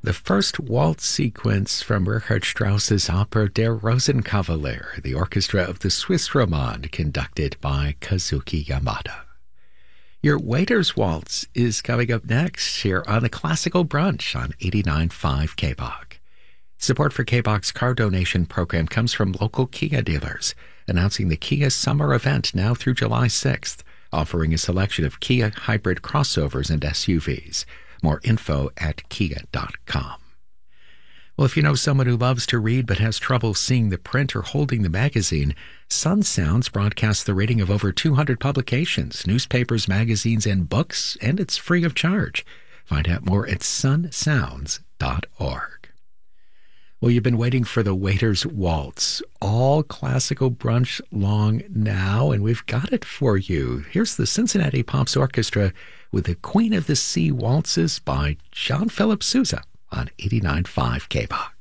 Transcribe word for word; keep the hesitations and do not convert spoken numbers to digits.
the first waltz sequence from Richard Strauss's opera Der Rosenkavalier, the orchestra of the Swiss Romande, conducted by Kazuki Yamada. Your Waiter's Waltz is coming up next here on the Classical Brunch on eighty-nine point five K B O C. Support for K B O C's car donation program comes from local Kia dealers, announcing the Kia Summer Event now through July sixth, offering a selection of Kia hybrid crossovers and S U Vs. More info at kia dot com. Well, if you know someone who loves to read but has trouble seeing the print or holding the magazine, Sun Sounds broadcasts the rating of over two hundred publications, newspapers, magazines, and books, and it's free of charge. Find out more at sun sounds dot org. Well, you've been waiting for the Waiter's Waltz, all classical brunch long now, and we've got it for you. Here's the Cincinnati Pops Orchestra with the Queen of the Sea Waltzes by John Philip Sousa on eighty-nine point five K B O C.